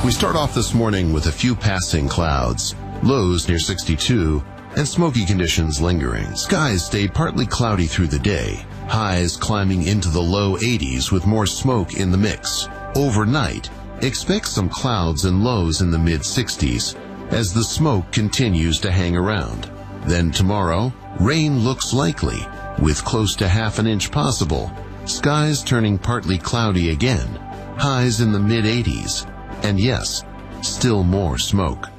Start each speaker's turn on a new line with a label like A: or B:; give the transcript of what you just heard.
A: We start off this morning with a few passing clouds, lows near 62, and smoky conditions lingering. Skies stay partly cloudy through the day, highs climbing into the low 80s with more smoke in the mix. Overnight, expect some clouds and lows in the mid-60s as the smoke continues to hang around. Then tomorrow, rain looks likely, with close to half an inch possible, skies turning partly cloudy again, highs in the mid-80s, and yes, still more smoke.